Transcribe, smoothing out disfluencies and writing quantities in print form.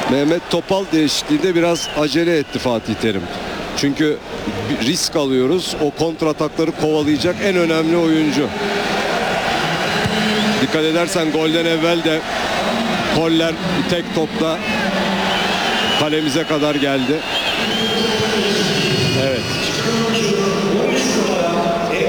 Mehmet Topal değişikliğinde biraz acele etti Fatih Terim. Çünkü risk alıyoruz. O kontratakları kovalayacak en önemli oyuncu. Dikkat edersen golden evvel de Koller tek topla kalemize kadar geldi. Evet.